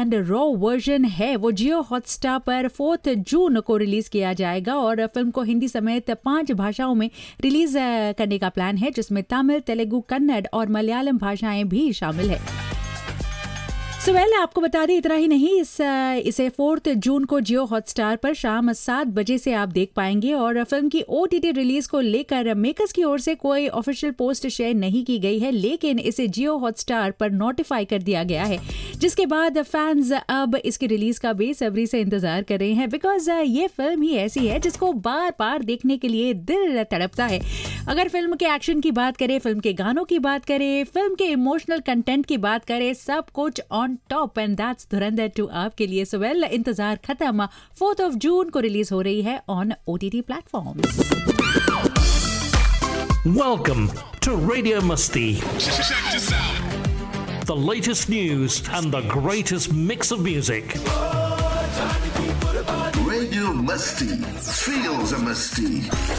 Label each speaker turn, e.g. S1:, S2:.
S1: And raw version है वो जियो Hotstar पर 4 जून को रिलीज किया जाएगा और फिल्म को हिंदी समेत 5 भाषाओं में रिलीज करने का प्लान है, जिसमें तमिल, तेलुगु, कन्नड़ और मलयालम भाषाएं भी शामिल है। आपको बता दें इतना ही नहीं, इसे 4 जून को जियो हॉटस्टार पर शाम 7 बजे से आप देख पाएंगे और फिल्म की OTT रिलीज को लेकर मेकर्स की ओर से कोई ऑफिशियल पोस्ट शेयर नहीं की गई है, लेकिन इसे जियो हॉटस्टार पर नोटिफाई कर दिया गया है, जिसके बाद फैंस अब इसकी रिलीज का बेसब्री से इंतजार कर रहे हैं, बिकॉज ये फिल्म ही ऐसी है जिसको बार बार देखने के लिए दिल तड़पता है। अगर फिल्म के एक्शन की बात करें, फिल्म के गानों की बात करें, फिल्म के इमोशनल कंटेंट की बात करें, सब कुछ ऑन टॉप एंड दैट्स धुरंधर 2 आपके लिए। सो वेल, इंतजार खत्म, 4 जून को रिलीज हो रही है on OTT platforms.
S2: Welcome to Radio Musti. Check this out. The latest news and the greatest mix of music.
S3: Radio Musti. Feels a Musti.